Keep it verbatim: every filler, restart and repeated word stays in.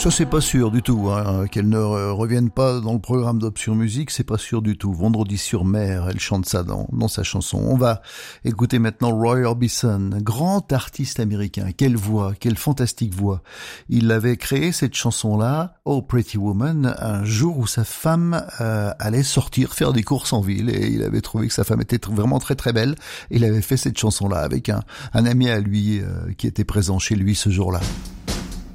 Ça, c'est pas sûr du tout, hein. Qu'elle ne revienne pas dans le programme d'Option Musique, c'est pas sûr du tout. Vendredi sur mer, elle chante ça dans, dans sa chanson. On va écouter maintenant Roy Orbison, grand artiste américain. Quelle voix, quelle fantastique voix. Il avait créé cette chanson-là, Oh Pretty Woman, un jour où sa femme euh, allait sortir faire des courses en ville, et il avait trouvé que sa femme était vraiment très très belle. Il avait fait cette chanson-là avec un, un ami à lui euh, qui était présent chez lui ce jour-là.